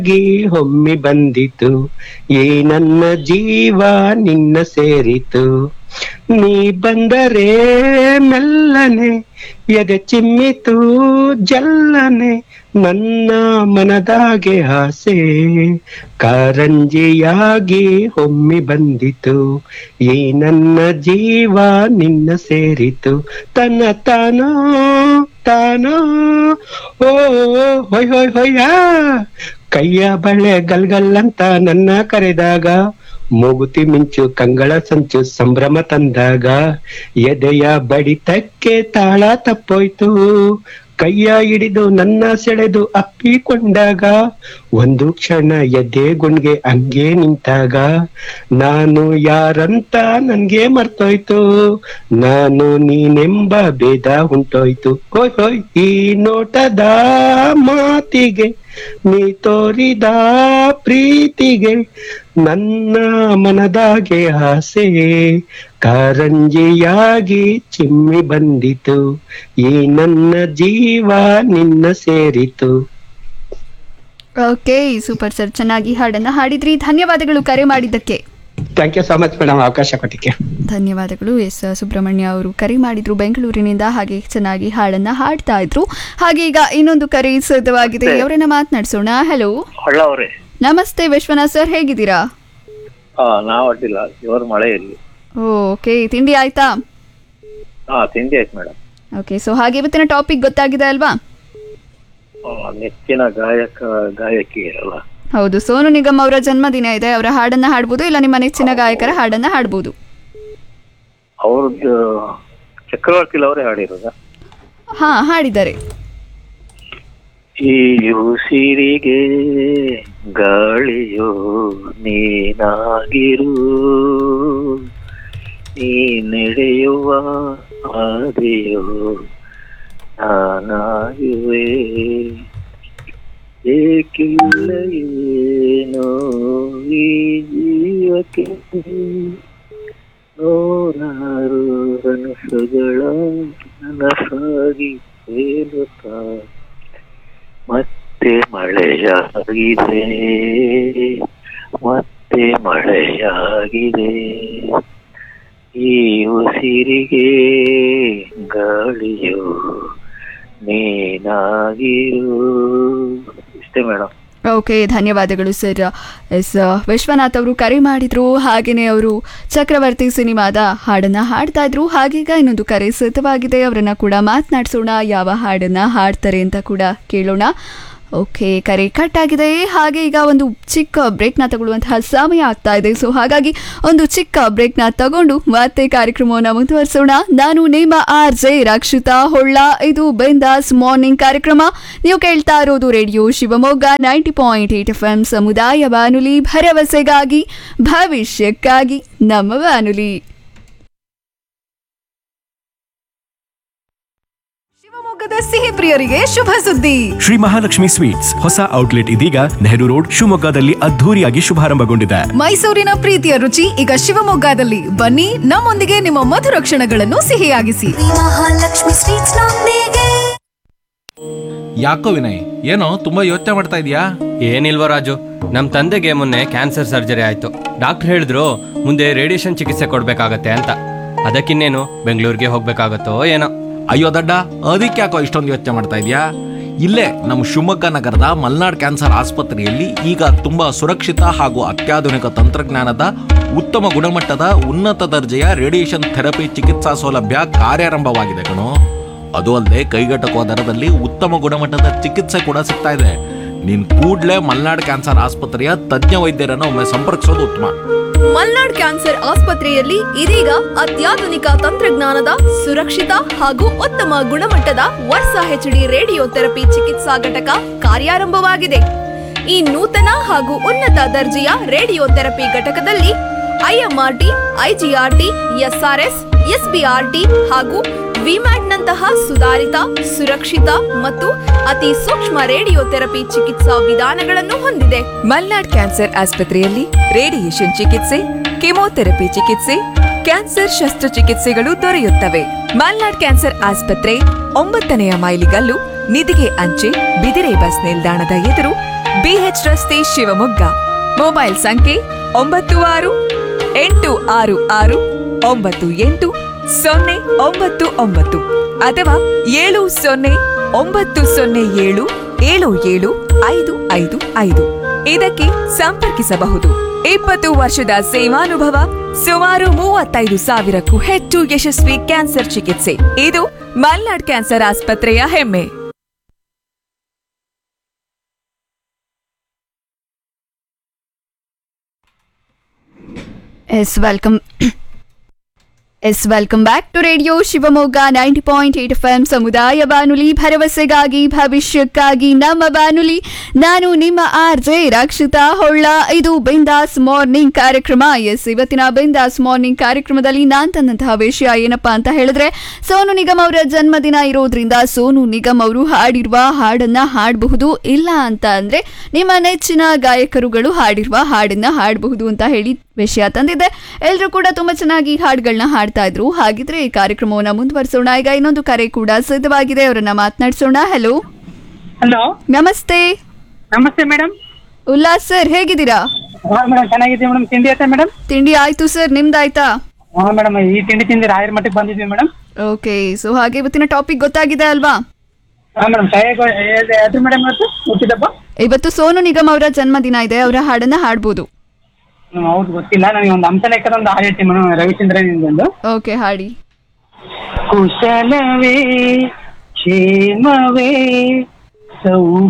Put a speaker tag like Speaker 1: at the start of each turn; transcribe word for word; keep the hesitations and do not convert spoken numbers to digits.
Speaker 1: ಗಿ ಒಮ್ಮೆ ಬಂದಿತು ಏ ನನ್ನ ಜೀವ ನಿನ್ನ ಸೇರಿತು ನೀ ಬಂದರೆ ಮೆಲ್ಲನೆ ಎದೆ ಚಿಮ್ಮಿತು ಜಲ್ಲನೆ ನನ್ನ ಮನದಾಗೆ ಆಸೆ ಕಾರಂಜಿಯಾಗಿ ಒಮ್ಮೆ ಬಂದಿತು ಈ ನನ್ನ ಜೀವ ನಿನ್ನ ಸೇರಿತು ತನ್ನ ತಾನೋ ತಾನೋ ಓ ಹೊಯ್ ಹೊಯ್ ಹೊಯ್ಯ ಕೈಯ ಬಳೆ ಗಲ್ಗಲ್ಲಂತ ನನ್ನ ಕರೆದಾಗ ಮೂಗುತಿ ಮಿಂಚು ಕಂಗಳ ಸಂಚು ಸಂಭ್ರಮ ತಂದಾಗ ಎದೆಯ ಬಡಿತಕ್ಕೆ ತಾಳ ತಪ್ಪೋಯ್ತು ಕೈಯ ಹಿಡಿದು ನನ್ನ ಸೆಳೆದು ಅಪ್ಪಿಕೊಂಡಾಗ ಒಂದು ಕ್ಷಣ ಎದೆ ಗುಣ್ಗೆ ಹಂಗೆ ನಿಂತಾಗ ನಾನು ಯಾರಂತ ನನ್ಗೆ ಮರ್ತೋಯ್ತು ನಾನು ನೀನೆಂಬ ಭೇದ ಉಂಟೋಯ್ತು ಹೋಯ್ ಹೋಯ್ ಈ ನೋಟದ ಮಾತಿಗೆ ನೀ ತೋರಿದ ಪ್ರೀತಿಗೆ ನನ್ನ ಮನದಾಗೆ ಆಸೆ ಕಾರಂಜಿಯಾಗಿ ಚಿಮ್ಮಿ ಬಂದಿತು ಈ ನನ್ನ ಜೀವ ನಿನ್ನ ಸೇರಿತು.
Speaker 2: ಓಕೆ, ಸೂಪರ್ ಸರ್, ಚೆನ್ನಾಗಿ ಹಾಡನ್ನ ಹಾಡಿದ್ರಿ. ಧನ್ಯವಾದಗಳು ಕರೆ ಮಾಡಿದ್ದಕ್ಕೆ.
Speaker 1: Thank you so much madam, ಅವಕಾಶ ಕೊಟ್ಟಿಕ್ಕೆ
Speaker 2: ಧನ್ಯವಾದಗಳು. ಎಸ್ ಸುಬ್ರಹ್ಮಣ್ಯ ಅವರು ಕರೆ ಮಾಡಿದ್ರು ಬೆಂಗಳೂರಿನಿಂದ, ಹಾಗೆ ಚೆನ್ನಾಗಿ ಹಾಡನ್ನ ಹಾಡ್ತಾ ಇದ್ರು. ಹಾಗೆ ಈಗ ಇನ್ನೊಂದು ಕರೆ ಸಿದ್ಧವಾಗಿದೆ, ಅವರನ್ನ ಮಾತನಾಡಿಸೋಣ. ಹಲೋ, ನಮಸ್ತೆ ವಿಶ್ವನಾಥ್ ಸರ್, ಹೇಗಿದ್ದೀರಾ?
Speaker 3: ನಾವು ಅಡ್ಡಿಲ್ಲ, ಇವರು ಮಳೆಯಲ್ಲಿ.
Speaker 2: ಓಕೆ, ತಿಂಡಿ ಆಯ್ತಾ?
Speaker 3: ಹಾ, ತಿಂಡಿ ಆಯ್ತು ಮೇಡಮ್.
Speaker 2: ಓಕೆ, ಸೊ ಹಾಗೆ ಇವತ್ತಿನ ಟಾಪಿಕ್ ಗೊತ್ತಾಗಿದೆ ಅಲ್ವಾ?
Speaker 3: ನೆಚ್ಚಿನ ಗಾಯಕ ಗಾಯಕಿ ಅಲ್ಲ?
Speaker 2: ಹೌದು, ಸೋನು ನಿಗಮ್ ಅವರ ಜನ್ಮದಿನ ಇದೆ. ಅವರ ಹಾಡನ್ನ ಹಾಡ್ಬೋದು, ಇಲ್ಲ ನಿಮ್ಮ ನೆಚ್ಚಿನ ಗಾಯಕರ ಹಾಡನ್ನ ಹಾಡ್ಬೋದು.
Speaker 3: ಅವ್ರದ್ದು ಚಕ್ರವರ್ತಿ ಅವರೇ ಹಾಡಿರೋದ?
Speaker 2: ಹಾ, ಹಾಡಿದ್ದಾರೆ.
Speaker 3: ಈ ಉಸಿರಿಗೆ ಗಾಳಿಯೋ ನೀನಾಗಿರು, ನೀ ನಡೆಯುವ ಹಾದಿಯೋ ನಾನಾಗುವೆ, ಏಕಿಲ್ಲ ಏನೋ ಈ ಜೀವಕ್ಕೆ ನೂರಾರು ಕನಸುಗಳ ನನಸಾಗಿ ತೇಲುತ್ತಾ ಮತ್ತೆ ಮಳೆಯಾಗಿದೆ, ಮತ್ತೆ ಮಳೆಯಾಗಿದೆ, ಈ ಉಸಿರಿಗೆ ಗಾಳಿಯೋ ನೀನಾಗಿರು. ಇಷ್ಟೇ ಮೇಡಮ್.
Speaker 2: ಓಕೆ, ಧನ್ಯವಾದಗಳು ಸರ್. ಎಸ್ ವಿಶ್ವನಾಥ್ ಅವರು ಕರೆ ಮಾಡಿದ್ರು, ಹಾಗೆಯೇ ಅವರು ಚಕ್ರವರ್ತಿ ಸಿನಿಮಾದ ಹಾಡನ್ನ ಹಾಡ್ತಾ ಇದ್ರು. ಹಾಗೀಗ ಇನ್ನೊಂದು ಕರೆ ಸಿದ್ಧವಾಗಿದೆ, ಅವರನ್ನ ಕೂಡ ಮಾತನಾಡಿಸೋಣ. ಯಾವ ಹಾಡನ್ನ ಹಾಡ್ತಾರೆ ಅಂತ ಕೂಡ ಕೇಳೋಣ. ಓಕೆ, ಕರೆ ಕಟ್ ಆಗಿದೆ. ಹಾಗೆ ಈಗ ಒಂದು ಚಿಕ್ಕ ಬ್ರೇಕ್ನ ತಗೊಳ್ಳುವಂತಹ ಸಮಯ ಆಗ್ತಾ ಇದೆ. ಸೊ ಹಾಗಾಗಿ ಒಂದು ಚಿಕ್ಕ ಬ್ರೇಕ್ನ ತಗೊಂಡು ಮತ್ತೆ ಕಾರ್ಯಕ್ರಮವನ್ನು ಮುಂದುವರಿಸೋಣ. ನಾನು ನಿಮ್ಮ ಆರ್ ಜೆ ರಕ್ಷಿತಾ ಹೊಳ್ಳ. ಇದು ಬಿಂದಾಸ್ ಮಾರ್ನಿಂಗ್ ಕಾರ್ಯಕ್ರಮ. ನೀವು ಕೇಳ್ತಾ ಇರೋದು radio Shivamogga ninety point eight F M ಸಮುದಾಯ ಬಾನುಲಿ, ಭರವಸೆಗಾಗಿ ಭವಿಷ್ಯಕ್ಕಾಗಿ ನಮ್ಮ ಬಾನುಲಿ.
Speaker 4: ಶಿವಮೊಗ್ಗದ ಸಿಹಿ ಪ್ರಿಯರಿಗೆ ಶುಭ ಸುದ್ದಿ.
Speaker 5: ಶ್ರೀ ಮಹಾಲಕ್ಷ್ಮಿ ಸ್ವೀಟ್ಸ್ ಹೊಸ ಔಟ್ಲೆಟ್ ಇದೀಗ ನೆಹರು ರೋಡ್ ಶಿವಮೊಗ್ಗದಲ್ಲಿ ಅದ್ಧೂರಿಯಾಗಿ ಶುಭಾರಂಭಗೊಂಡಿದೆ.
Speaker 4: ಮೈಸೂರಿನ ಪ್ರೀತಿಯ ರುಚಿ ಈಗ ಶಿವಮೊಗ್ಗದಲ್ಲಿ. ಬನ್ನಿ, ನಮ್ಮೊಂದಿಗೆ ನಿಮ್ಮ ಮಧುರ ಕ್ಷಣಗಳನ್ನು ಸಿಹಿಯಾಗಿಸಿ.
Speaker 6: ಮಹಾಲಕ್ಷ್ಮಿ ಸ್ವೀಟ್ಸ್ ನೊಂದಿಗೆ.
Speaker 7: ಯಾಕೋ ವಿನಯ್, ಏನೋ ತುಂಬಾ ಯೋಚನೆ ಮಾಡ್ತಾ ಇದೀಯಾ?
Speaker 8: ಏನಿಲ್ವ ರಾಜು, ನಮ್ ತಂದೆಗೆ ಮೊನ್ನೆ ಕ್ಯಾನ್ಸರ್ ಸರ್ಜರಿ ಆಯ್ತು. ಡಾಕ್ಟರ್ ಹೇಳಿದ್ರು ಮುಂದೆ ರೇಡಿಯೇಷನ್ ಚಿಕಿತ್ಸೆ ಕೊಡ್ಬೇಕಾಗತ್ತೆ ಅಂತ. ಅದಕ್ಕಿನ್ನೇನು ಬೆಂಗಳೂರಿಗೆ ಹೋಗ್ಬೇಕಾಗತ್ತೋ ಏನೋ.
Speaker 7: ಅಯ್ಯೋ ದಡ್ಡ, ಅದಕ್ಕೆ ಯಾಕೋ ಇಷ್ಟೊಂದು ಯೋಚನೆ ಮಾಡ್ತಾ ಇದೀಯಾ? ಇಲ್ಲೇ ನಮ್ಮ ಶಿವಮೊಗ್ಗ ನಗರದ ಮಲ್ನಾಡ್ ಕ್ಯಾನ್ಸರ್ ಆಸ್ಪತ್ರೆಯಲ್ಲಿ ಈಗ ತುಂಬಾ ಸುರಕ್ಷಿತ ಹಾಗೂ ಅತ್ಯಾಧುನಿಕ ತಂತ್ರಜ್ಞಾನದ ಉತ್ತಮ ಗುಣಮಟ್ಟದ ಉನ್ನತ ದರ್ಜೆಯ ರೇಡಿಯೇಷನ್ ಥೆರಪಿ ಚಿಕಿತ್ಸಾ ಸೌಲಭ್ಯ ಕಾರ್ಯಾರಂಭವಾಗಿದೆ ಕಣೋ. ಅದು ಅಲ್ಲದೆ ಕೈಗೆಟಕುವ ದರದಲ್ಲಿ ಉತ್ತಮ ಗುಣಮಟ್ಟದ ಚಿಕಿತ್ಸೆ ಕೂಡ ಸಿಗ್ತಾ ಇದೆ. ನೀನ್ ಕೂಡ್ಲೇ ಮಲ್ನಾಡ್ ಕ್ಯಾನ್ಸರ್ ಆಸ್ಪತ್ರೆಯ ತಜ್ಞ ವೈದ್ಯರನ್ನು ಒಮ್ಮೆ ಸಂಪರ್ಕಿಸೋದು ಉತ್ತಮ.
Speaker 4: ಮಲ್ನಾಡ್ ಕ್ಯಾನ್ಸರ್ ಆಸ್ಪತ್ರೆಯಲ್ಲಿ ಇದೀಗ ಅತ್ಯಾಧುನಿಕ ತಂತ್ರಜ್ಞಾನದ ಸುರಕ್ಷಿತ ಹಾಗೂ ಉತ್ತಮ ಗುಣಮಟ್ಟದ ವರ್ಸಾ ಹೆಚ್ಡಿ ರೇಡಿಯೋ ಥೆರಪಿ ಚಿಕಿತ್ಸಾ ಘಟಕ ಕಾರ್ಯಾರಂಭವಾಗಿದೆ. ಈ ನೂತನ ಹಾಗೂ ಉನ್ನತ ದರ್ಜೆಯ ರೇಡಿಯೋ ಥೆರಪಿ ಘಟಕದಲ್ಲಿ ಐಎಂಆರ್ಟಿ, ಐಜಿಆರ್ಟಿ, ಎಸ್ಆರ್ಎಸ್, ಎಸ್ಬಿಆರ್ಟಿ ಹಾಗೂ ವಿಮ್ಯಾಟ್ನಂತಹ ಸುಧಾರಿತ, ಸುರಕ್ಷಿತ ಮತ್ತು ಅತಿ ಸೂಕ್ಷ್ಮ ರೇಡಿಯೋ ಥೆರಪಿ ಚಿಕಿತ್ಸಾ ವಿಧಾನಗಳನ್ನು ಹೊಂದಿದೆ.
Speaker 9: ಮಲ್ನಾಡ್ ಕ್ಯಾನ್ಸರ್ ಆಸ್ಪತ್ರೆಯಲ್ಲಿ ರೇಡಿಯೇಷನ್ ಚಿಕಿತ್ಸೆ, ಕೆಮೊಥೆರಪಿ ಚಿಕಿತ್ಸೆ, ಕ್ಯಾನ್ಸರ್ ಶಸ್ತ್ರಚಿಕಿತ್ಸೆಗಳು ದೊರೆಯುತ್ತವೆ. ಮಲ್ನಾಡ್ ಕ್ಯಾನ್ಸರ್ ಆಸ್ಪತ್ರೆ ಒಂಬತ್ತನೆಯ ಮೈಲಿಗಲ್ಲು, ನಿಧಿಗೆ ಅಂಚೆ, ಬಿದಿರೆ ಬಸ್ ನಿಲ್ದಾಣದ ಎದುರು, ಬಿಎಚ್ ರಸ್ತೆ, ಶಿವಮೊಗ್ಗ. ಮೊಬೈಲ್ ಸಂಖ್ಯೆ ಒಂಬತ್ತು ಆರು ಎಂಟು ಆರು ಆರು ಒಂಬತ್ತು ಎಂಟು ಸೊನ್ನೆ ಒಂಬತ್ತು ಒಂಬತ್ತು ಅಥವಾ ಏಳು ಸೊನ್ನೆ ಒಂಬತ್ತು ಸೊನ್ನೆ ಏಳು ಏಳು ಏಳು ಐದು ಐದು ಐದು ಇದಕ್ಕೆ ಸಂಪರ್ಕಿಸಬಹುದು. ಇಪ್ಪತ್ತು ವರ್ಷದ ಸೇವಾನುಭವ, ಸುಮಾರು ಮೂವತ್ತೈದು ಸಾವಿರಕ್ಕೂ ಹೆಚ್ಚು ಯಶಸ್ವಿ ಕ್ಯಾನ್ಸರ್ ಚಿಕಿತ್ಸೆ. ಇದು ಮಲ್ನಾಡ್ ಕ್ಯಾನ್ಸರ್ ಆಸ್ಪತ್ರೆಯ ಹೆಮ್ಮೆ.
Speaker 2: S welcome S welcome back to radio Shivamogga ninety point eight F M ಸಮುದಾಯ ಬಾನುಲಿ, ಭರವಸೆಗಾಗಿ ಭವಿಷ್ಯಕ್ಕಾಗಿ ನಮ್ಮ ಬಾನುಲಿ. ನಾನು ನಿಮ್ಮ ಆರ್ ಜೆ ರಕ್ಷಿತಾ ಹೊಳ್ಳ. ಇದು ಬಿಂದಾಸ್ ಮಾರ್ನಿಂಗ್ ಕಾರ್ಯಕ್ರಮ. ಎಸ್, ಇವತ್ತಿನ ಬಿಂದಾಸ್ ಮಾರ್ನಿಂಗ್ ಕಾರ್ಯಕ್ರಮದಲ್ಲಿ ನಾನ್ ತಂದಂತಹ ವಿಷಯ ಏನಪ್ಪಾ ಅಂತ ಹೇಳಿದ್ರೆ, ಸೋನು ನಿಗಮ್ ಅವರ ಜನ್ಮದಿನ ಇರೋದ್ರಿಂದ ಸೋನು ನಿಗಮ್ ಅವರು ಹಾಡಿರುವ ಹಾಡನ್ನ ಹಾಡಬಹುದು, ಇಲ್ಲ ಅಂತ ಅಂದ್ರೆ ನಿಮ್ಮ ನೆಚ್ಚಿನ ಗಾಯಕರುಗಳು ಹಾಡಿರುವ ಹಾಡನ್ನ ಹಾಡಬಹುದು ಅಂತ ಹೇಳಿ ವಿಷಯ ತಂದಿದ್ದೆ. ಎಲ್ಲರೂ ಕೂಡ ತುಂಬಾ ಚೆನ್ನಾಗಿ ಹಾಡುಗಳನ್ನ ಹಾಡ್ತಾ ಇದ್ರು. ಹಾಗಿದ್ರೆ ಈ ಕಾರ್ಯಕ್ರಮವನ್ನ ಮುಂದುವರಿಸೋಣ. ಈಗ ಇನ್ನೊಂದು ಕರೆ ಕೂಡ ಸಿದ್ಧವಾಗಿದೆ, ಅವರನ್ನ ಮಾತನಾಡಿಸೋಣ. ಹಲೋ
Speaker 10: ಹಲೋ,
Speaker 2: ನಮಸ್ತೆ.
Speaker 10: ನಮಸ್ತೆ ಮೇಡಮ್.
Speaker 2: ಉಲ್ಲಾಸ್ ಸರ್, ಹೇಗಿದ್ದೀರಾ?
Speaker 10: ಮೇಡಮ್ ಚೆನ್ನಾಗಿದ್ದೀವಿ ಮೇಡಮ್. ತಿಂಡಿ ಆಯ್ತಾ ಮೇಡಮ್?
Speaker 2: ತಿಂಡಿ ಆಯ್ತು ಸರ್, ನಿಮ್ದಾಯ್ತಾ?
Speaker 10: ಹಾ ಮೇಡಮ್, ಈ ತಿಂಡಿ ತಿಂದಿ ರಾಯರ ಮಠಕ್ಕೆ ಬಂದಿದ್ವಿ ಮೇಡಮ್.
Speaker 2: ಓಕೆ, ಸೊ ಹಾಗೆ ಇವತ್ತಿನ ಟಾಪಿಕ್ ಗೊತ್ತಾಗಿದೆ ಅಲ್ವಾ?
Speaker 10: ಹಾ ಮೇಡಮ್, ಯಾವ್ದು ಮೇಡಮ್ ಇವತ್ತು ಹುಟ್ಟಿದಬ್ಬ?
Speaker 2: ಇವತ್ತು ಸೋನು ನಿಗಮ್ ಅವರ ಜನ್ಮದಿನ ಇದೆ, ಅವರ ಹಾಡನ್ನ ಹಾಡ್ಬೋದು.
Speaker 10: ಹೌದು, ಗೊತ್ತಿಲ್ಲ ನನಗೆ. ಒಂದು ಅಂಶ ಲೆಕ್ಕದ ಒಂದು ಹಾಡು ಹೇಳ್ತೀನಿ ಮೇಡಮ್, ರವಿಚಂದ್ರನಿಂದೊಂದು.
Speaker 2: ಓಕೆ, ಹಾಡಿ.
Speaker 10: ಕುಶಲವೇ ಕ್ಷೇಮವೇ ಸೌ